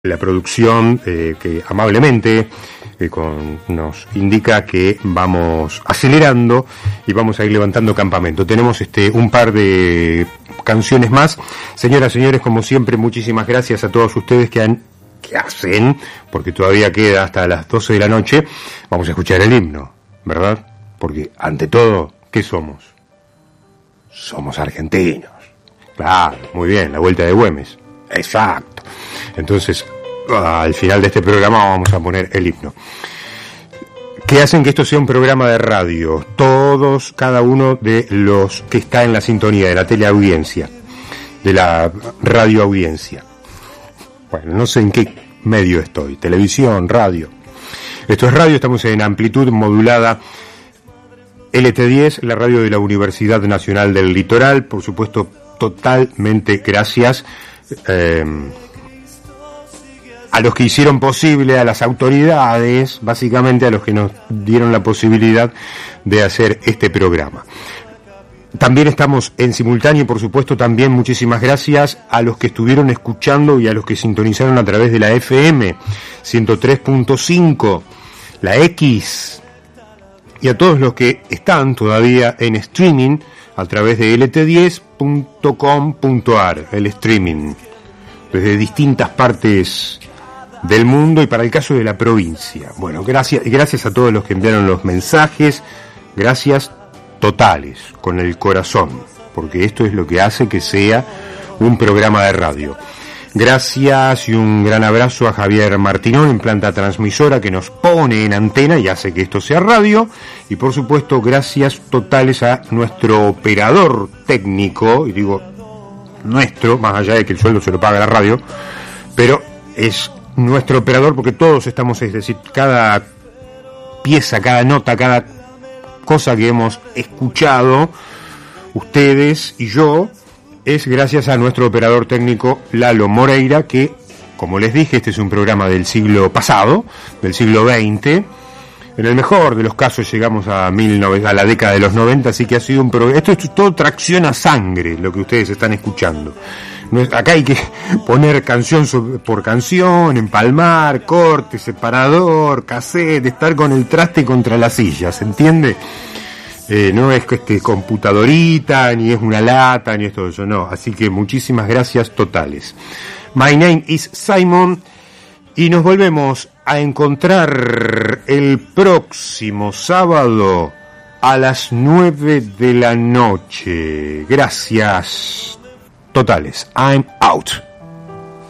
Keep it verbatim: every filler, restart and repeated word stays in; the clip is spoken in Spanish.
La producción eh, que amablemente eh, con, nos indica que vamos acelerando y vamos a ir levantando campamento. Tenemos este un par de canciones más. Señoras, señores, como siempre, muchísimas gracias a todos ustedes que han que hacen, porque todavía queda hasta las doce de la noche. Vamos a escuchar el himno, ¿verdad? Porque ante todo, ¿qué somos? Somos argentinos. Claro, muy bien, la vuelta de Güemes. Exacto. Entonces, al final de este programa vamos a poner el himno. Que hacen que esto sea un programa de radio. Todos, cada uno de los que está en la sintonía de la teleaudiencia, de la radioaudiencia. Bueno, no sé en qué medio estoy. Televisión, radio. Esto es radio, estamos en amplitud modulada L T diez, la radio de la Universidad Nacional del Litoral. Por supuesto, totalmente gracias eh, a los que hicieron posible, a las autoridades, básicamente a los que nos dieron la posibilidad de hacer este programa. También estamos en simultáneo y por supuesto también muchísimas gracias a los que estuvieron escuchando y a los que sintonizaron a través de la F M ciento tres punto cinco, la X, y a todos los que están todavía en streaming a través de L T diez punto com punto a r, el streaming, desde distintas partes del mundo y para el caso de la provincia. Bueno, gracias, gracias a todos los que enviaron los mensajes, gracias totales, con el corazón, porque esto es lo que hace que sea un programa de radio. Gracias y un gran abrazo a Javier Martinón en planta transmisora que nos pone en antena y hace que esto sea radio. Y por supuesto gracias totales a nuestro operador técnico, y digo nuestro, más allá de que el sueldo se lo paga la radio, pero es nuestro operador porque todos estamos, es decir, cada pieza, cada nota, cada cosa que hemos escuchado, ustedes y yo, es gracias a nuestro operador técnico Lalo Moreira, que, como les dije, este es un programa del siglo pasado, del siglo veinte. En el mejor de los casos llegamos a, mil novecientos, a la década de los noventa, así que ha sido un programa. Esto es todo tracción a sangre, lo que ustedes están escuchando. No es, acá hay que poner canción por canción, empalmar, corte, separador, cassette, estar con el traste contra la silla, ¿se entiende? Eh, no es que este computadorita, ni es una lata, ni es todo eso, no. Así que muchísimas gracias totales. My name is Simon y nos volvemos a encontrar el próximo sábado a las nueve de la noche. Gracias totales. I'm out.